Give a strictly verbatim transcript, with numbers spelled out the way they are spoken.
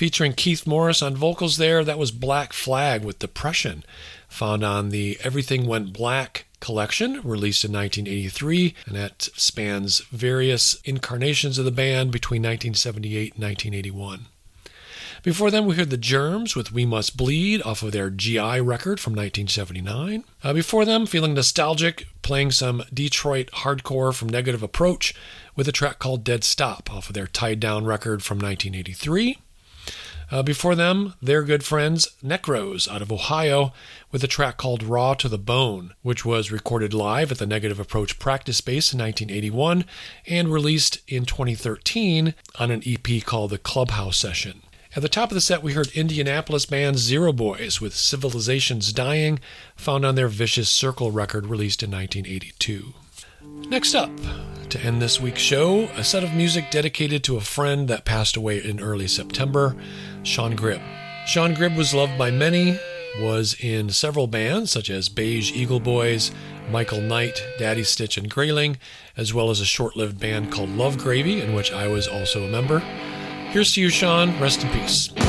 Featuring Keith Morris on vocals there, that was Black Flag with Depression, found on the Everything Went Black collection, released in nineteen eighty-three, and that spans various incarnations of the band between nineteen seventy-eight and nineteen eighty-one. Before then, we heard the Germs with We Must Bleed off of their G I record from nineteen seventy-nine. Uh, before them, feeling nostalgic, playing some Detroit hardcore from Negative Approach with a track called Dead Stop off of their Tied Down record from nineteen eighty-three. Uh, before them, their good friends Necros out of Ohio with a track called Raw to the Bone, which was recorded live at the Negative Approach practice space in nineteen eighty-one and released in twenty thirteen on an E P called The Clubhouse Session. At the top of the set, we heard Indianapolis band Zero Boys with Civilization's Dying, found on their Vicious Circle record released in nineteen eighty-two. Next up, to end this week's show, a set of music dedicated to a friend that passed away in early September, Sean Gribb. Sean Gribb was loved by many, was in several bands such as Beige Eagle Boys, Michael Knight, Daddy Stitch and Grayling, as well as a short-lived band called Love Gravy, in which I was also a member. Here's to you, Sean. Rest in peace.